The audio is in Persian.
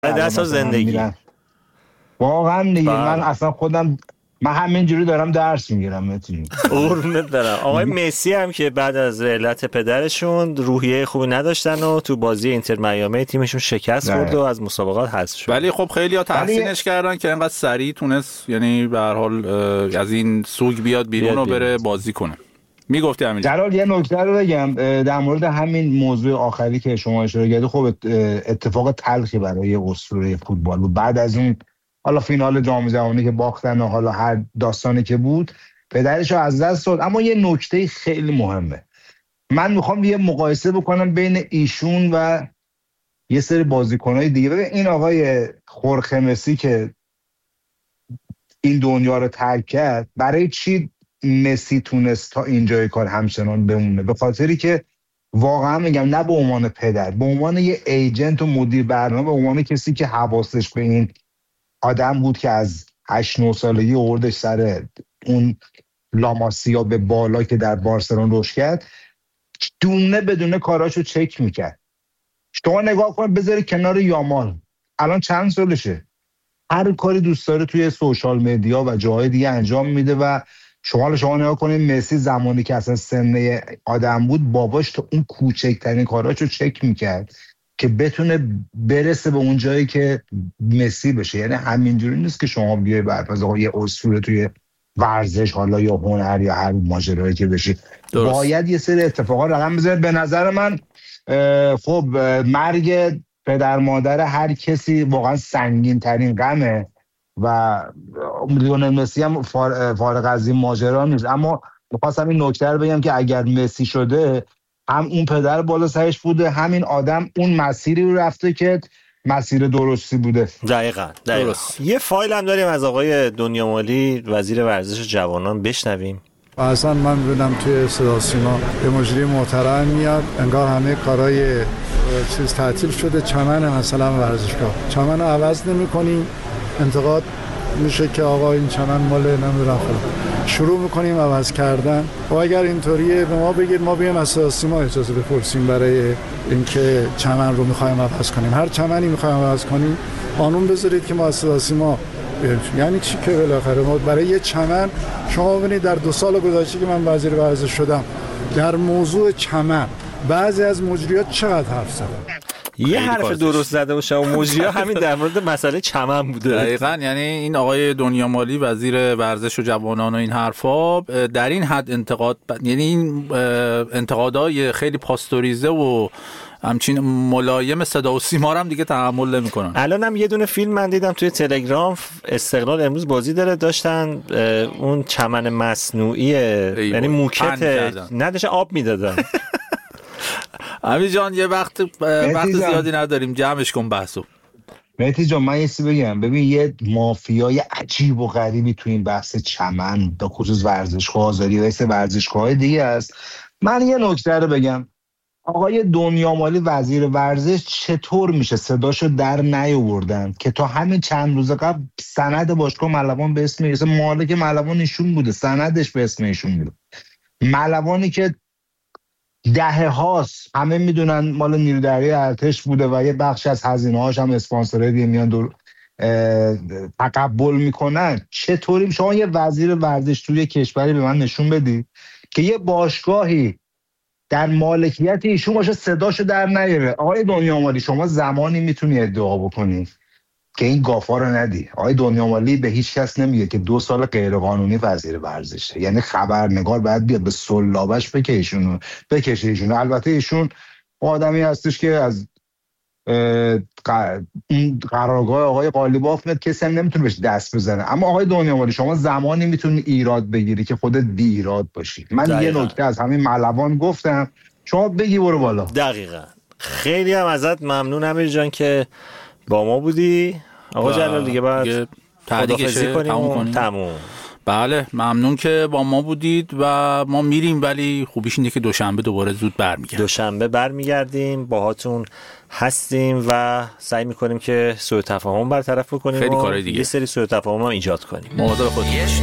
دست زندگی واقعا دیگه. من اصلا خودم من همینجوری دارم درس میگیرم. قربونت برم. آقای مسی هم که بعد از علت پدرشون روحیه خوبی نداشتن و تو بازی اینتر میامی تیمشون شکست خورد و از مسابقات حذف شد. ولی خب خیلی‌ها تحسینش کردن که اینقدر سریع تونست، یعنی به هر حال از این سوگ بیاد بیرون و بره بازی کنه. میگفتی همین جلال یه نکته رو بگم در مورد همین موضوع آخری که شما اشاره کردید. خب اتفاق تلخی برای اسطوره فوتبال بود. بعد از اون حالا فینال جام جهانی که باختن و حالا هر داستانی که بود، پدرش رو از دست داد. اما یه نکته خیلی مهمه، من میخوام یه مقایسه بکنم بین ایشون و یه سری بازیکن‌های دیگه. ببین این آقای خورخه مسی که این دنیا رو ترک کرد، برای چی مسی تونست تا اینجای کار همچنان بمونه؟ به خاطری که واقعا میگم نه به عنوان پدر، به عنوان یه ایجنت و مدیر برنامه، به عنوان کسی که حواسش به این آدم بود که از 8-9 سالگی آوردش سر اون لاماسیا به بالا که در بارسلون رشد کرد، دونه بدونه کاراشو چک میکرد. شما نگاه کن، بذاری کنار یامال الان چند سالشه، هر کاری دوست داره توی سوشال مدیا و جاهای دیگه انجام میده. و شما نگاه کنید مسی زمانی که اصلا سن آدم بود، باباش تا اون کوچکترین کاراشو چک میکرد که بتونه برسه به اون جایی که مسی بشه. یعنی همینجوری نیست که شما بیای برپس یه اسطوره توی ورزش حالا یا هنر یا هر ماجرایی که بشی، باید یه سری اتفاقات رقم بزنه. به نظر من خب مرگ پدر مادر هر کسی واقعا سنگین ترین غمه و لیونل مسی هم فارغ از این ماجرا نیست. اما می‌خواستم این نکته رو بگم که اگر مسی شده، هم اون پدر بالا سرش بوده، همین آدم اون مسیری رو رفته که مسیر درستی بوده. دقیقاً. یه فایل هم داریم از آقای دنیامالی وزیر ورزش جوانان، بشنویم. اصلا من بودم توی صدا سیما یه مجری محترم میاد، انگار همه کارهای چیز تعطیل شده، چمن مثلا ورزشگاه، چمن رو عوض نمی‌کنیم، انتقاد میشه که آقا این چمن مال نمیدونم فلان، شروع میکنیم عوض کردن. و اگر اینطوریه به ما بگید، ما بیایم از سیاسی ما اجازه بپرسیم برای اینکه چمن رو میخوایم عوض کنیم. هر چمنی میخوایم عوض کنیم قانون بذارید که ما از سیاسی ما یعنی چی که بالاخره ما برای یه چمن، شما ببینید در 2 سال گذشته که من وزیر ورزش شدم در موضوع چمن بعضی از مجریات چقدر حرف زدن. یه حرف درست زده باشه و مجری‌ها همین در مورد مسئله چمن بوده. دقیقاً. یعنی این آقای دنیامالی وزیر ورزش و جوانان و این حرفا در این حد انتقاد، یعنی این انتقادای خیلی پاستوریزه و همچین ملایم صدا و سیما هم دیگه تحمل نمی‌کنن. الان هم یه دونه فیلم من دیدم توی تلگرام، استقلال امروز بازی داره، داشتن اون چمن مصنوعی، یعنی موکت نداشتن آب میدادن. امیر جان یه وقت زیادی نداریم، جمعش کن بحثو. مهدی جان من یه چیزی بگم، ببین یه مافیای عجیب و غریبی تو این بحث چمن به خصوص ورزشگاه آزادی و سه ورزشگاه دیگه است. من یه نکته رو بگم، آقای دنیامالی وزیر ورزش چطور میشه صداشو در نیاوردن که تا همین چند روز قبل سند باشگاه ملوان به اسم مالک ملوان ایشون بوده، سندش به اسم ایشون بوده، ملوانی که دهه هاست همه میدونن مال نیرو دریایی ارتش بوده و یه بخش از هزینه‌هاش هم اسپانسرای دیگه میان تقبل میکنن. چطوری شما یه وزیر ورزش توی کشوری به من نشون بدی که یه باشگاهی در مالکیت ایشون باشه صداشو در نیاره؟ آقای دنیامالی شما زمانی میتونی ادعا بکنی که این گافا رو ندی. آقای دنیامالی به هیچ کس نمیگه که 2 سال غیرقانونی وزیر ورزشه، یعنی خبرنگار باید بیاد به سلابش بکشه ایشونو. البته ایشون آدمی هستش که از این قرارگاه آقای قالیباف میاد، کسی هم نمیتونه بهش دست بزنه. اما آقای دنیامالی شما زمانی میتونی ایراد بگیری که خودت بی ایراد باشی. من یه نکته از همین ملوان گفتم، شما بگی برو بالا. دقیقاً. خیلی هم ازت ممنون امیر جان که با ما بودی. آقا جلال دیگه بعد خداحافظی کنیم. تموم. بله ممنون که با ما بودید و ما میریم، ولی خوبیش اینه که دوشنبه دوباره زود برمیگردیم. دوشنبه برمیگردیم، باهاتون هستیم و سعی میکنیم که سوء تفاهم برطرف بکنیم، خیلی کارهای دیگه، یه سری سوء تفاهم هم ایجاد کنیم. مواظب خودتون.